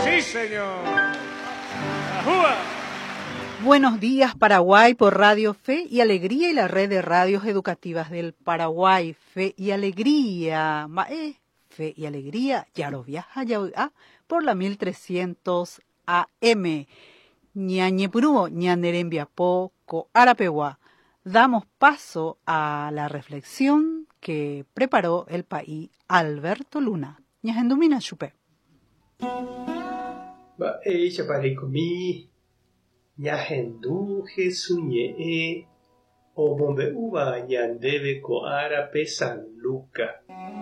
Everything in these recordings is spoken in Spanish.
Sí, señor. ¡Ajúa! Buenos días, Paraguay, por Radio Fe y Alegría y la red de radios educativas del Paraguay. Fe y Alegría, Fe y Alegría, ya lo viaja ya por la 1300 AM. Ñañepurúo, ñanerembiapó, co Arapeguá. Damos paso a la reflexión que preparó el país Alberto Luna. Ñajendumina chupe. Chaparikomi, ñahendu Jesuñe, o bombeuba ñandebe ko Arape San Luca.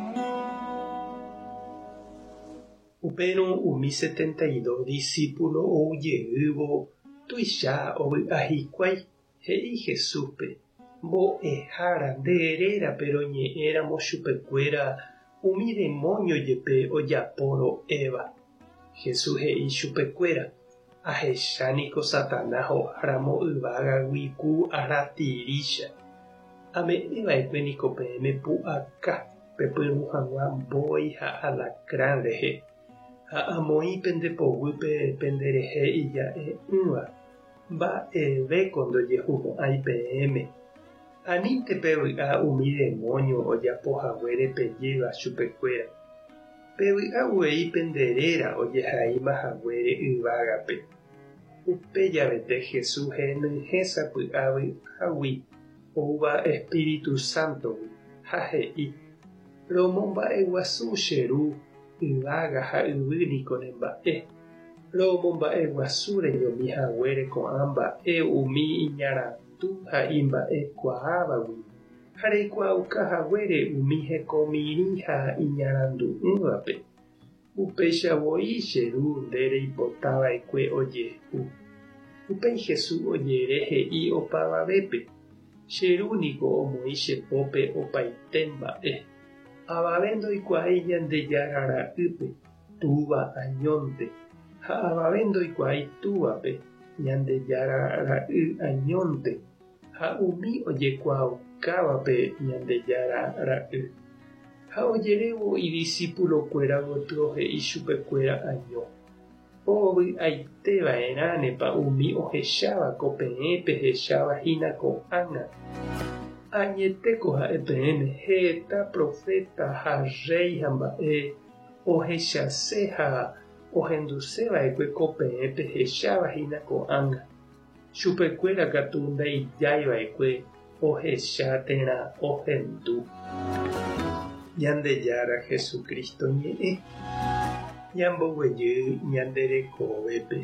Upero umi 72 discípulo ouyeubo, tuisha oby'ahikuái, he'i Jesúspe, mbo'ehára nde'erera pero ñe'ẽramo chupekuéra umi demonio jepe ojapórõ Eva. Jesús he'i chupekuéra, ahechániko Satanás oháramo yvága guiku aratirícha. Ame'ẽva'ekue niko peẽme pu'aka pepyru hag̃ua mbói ha alacrán rehe. Ha amoĩ pendepoguýpe penderehe ija'e'ỹva mba'evéko ndojehumo'ãi peẽme. Aníntep pevy'a umi demonio ojapohaguére pejéva chupekuéra. Pevy'a uvei penderéra ojehaímahaguére yvágape. Upe javete Jesús henyhẽsapy'avy'águi ouva Espíritu Sántogui ha he'i: romomba'eguasu che ru yvága ha yvýniko remba'e. Romomba'eguasu reñomihaguére ko'ã mba'e umi iñarandu ha imba'ekuaávagui ha reikuaaukahaguére umi hekomirĩ ha iñarandu'ỹvape. Upéichavoi che ru nde reipotava'ekue ojehu. Upéi Jesús ojere he'i opavavépe: che ru niko omoĩ chepópe opaite mba'e. Avave ndoikuaái Ñandejára ra'ýpe, túva añónte, ha avave ndoikuaái túvape, Ñandejára ra'y añónte, ha umi ojekuaaukávape Ñandejára ra'y. Ha ojerévo idiscípulokuéra gotyo he'i chupekuéra año. Ovy'aiteva'erãnepa umi ohecháva ko peẽpe hecháva ko ág̃a. Añetéko ha'e peẽme heta profeta ha rey ha mba'e ohechase ha ohenduseva'ekue ko peẽpe hecháva ko ág̃a. Chupekuéra katu ndaijáiva'ekue ohecha térã ohendu. Ñandejára Jesucristo ñe'ẽ ñamboguejy ñanderekovépe.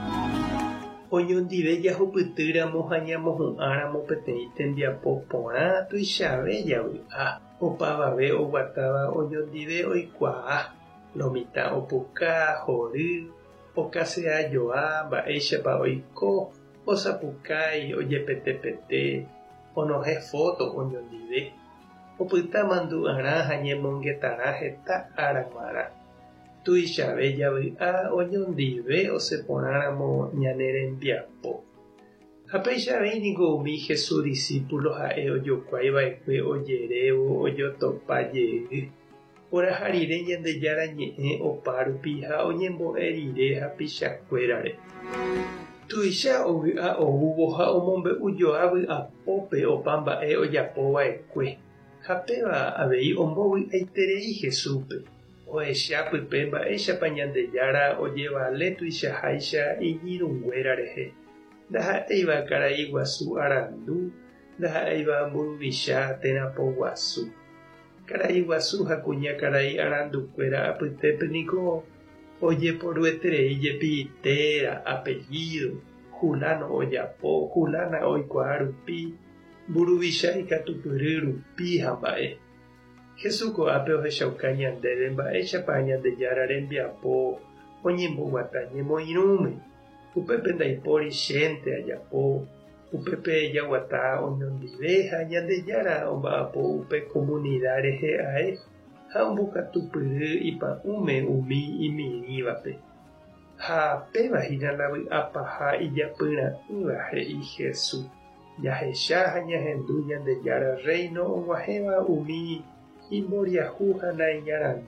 Oñondive jahupytýramo ha ñamohu'ãramo peteĩ tembiapo porã tuichave javy'a. Opavave oguatáva oñondive oikuaa, lomitã opuka, hory, okaseajoa, mba'éichapa oiko, osapukái, ojepetepete, onohẽ foto oñondive. Opyta mandu'arã ha ñemongetara heta ára. Tuichave javy'a oñondive oseporãramo ñane rembiapo. Ha peichavéiniko umi Jesús discípulo ha'e ojokuaiva'ekue ojerévo ojotopajey. Oraha rire Ñandejára ñe'ẽ opa rupi ha oñembo'e rire hapichakuérare. Tuicha ovy'a oúvo ha omombe'ujoa vy'apópe opa mba'e ojapova'ekue. Ha péva avei ombovy'aiterei Jesúspe. Ohechápype mba'éichapa Ñandejára ojevale tuichaháicha iñirũnguéra rehe. Ndaha'éiva karai guasu arandu, ndaha'éiva mburuvicha térãpo guasu. Karai guasu ha kuña karai arandukuéra apytépe niko ojeporueterei jepi téra, apellido, fulano ojapo, fulana oikuaa rupi, mburuvicha ikatupyry rupi ha mba'e. Jesús ko'ápe ohechauka ñandéve mba'éichapa Ñandejára rembiapo oñemboguata ñemoirũme. Upépe ndaipóri chénte ajapo, upépe jaguata oñondive ha Ñandejára omba'apo upe comunidad rehe ae ha ombokatupyry ipa'ũme umi imirĩvape. Ha pévahína la vy'apaha ijapyra'ỹva he'i Jesús. Jahecha ha ñahendu Ñandejára reino og̃uahẽva umi imboriahu ha naiñarandu.